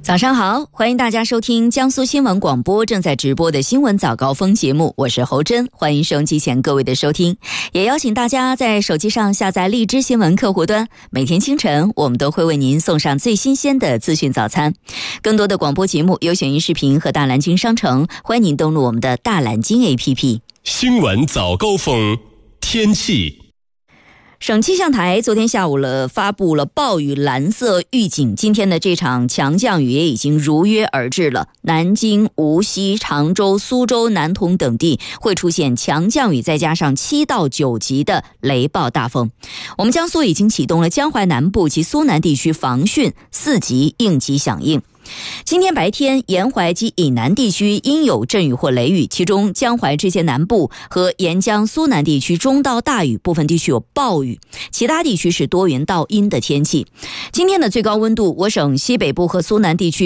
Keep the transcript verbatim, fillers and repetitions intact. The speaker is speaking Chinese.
早上好，欢迎大家收听江苏新闻广播正在直播的新闻早高峰节目，我是侯真，欢迎收音机前各位的收听，也邀请大家在手机上下载荔枝新闻客户端，每天清晨我们都会为您送上最新鲜的资讯早餐。更多的广播节目、有选音视频和大蓝鲸商城，欢迎您登录我们的大蓝鲸 A P P。 新闻早高峰天气。 省气象台昨天下午了发布了暴雨蓝色预警，今天的这场强降雨也已经如约而至了。南京、无锡、常州、苏州、南通等地会出现强降雨，再加上七到九级的雷暴大风。我们江苏已经启动了江淮南部及苏南地区防汛四级应急响应。今天白天，沿淮及以南地区应有阵雨或雷雨，其中江淮之间南部和沿江苏南地区中到大雨，部分地区有暴雨，其他地区是多云到阴的天气。今天的最高温度，我省西北部和苏南地区